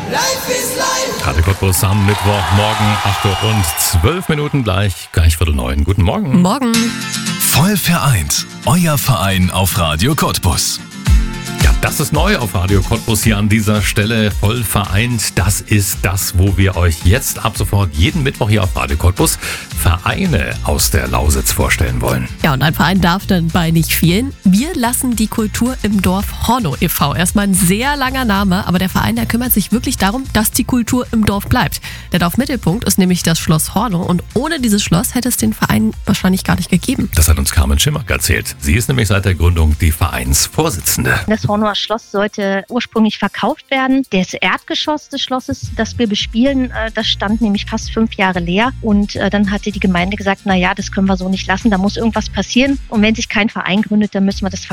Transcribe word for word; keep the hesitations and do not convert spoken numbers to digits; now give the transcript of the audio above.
Life is life. Radio Cottbus am Mittwochmorgen, acht Uhr und zwölf Minuten gleich, gleich Viertel neun. Guten Morgen. Morgen. Voll vereint. Euer Verein auf Radio Cottbus. Ja, das ist neu auf Radio Cottbus hier an dieser Stelle. Voll vereint, das ist das, wo wir euch jetzt ab sofort jeden Mittwoch hier auf Radio Cottbus Vereine aus der Lausitz vorstellen wollen. Ja, und ein Verein darf dabei nicht fehlen. Wir lassen die Kultur im Dorf Hornow e V Erstmal ein sehr langer Name, aber der Verein, der kümmert sich wirklich darum, dass die Kultur im Dorf bleibt. Der Dorfmittelpunkt ist nämlich das Schloss Hornow und ohne dieses Schloss hätte es den Verein wahrscheinlich gar nicht gegeben. Das hat uns Carmen Schimmack erzählt. Sie ist nämlich seit der Gründung die Vereinsvorsitzende. Das Hornower Schloss sollte ursprünglich verkauft werden. Das Erdgeschoss des Schlosses, das wir bespielen, das stand nämlich fast fünf Jahre leer. Und dann hatte die Gemeinde gesagt, na ja, das können wir so nicht lassen, da muss irgendwas passieren. Und wenn sich kein Verein gründet, dann müssen wir das verkaufen.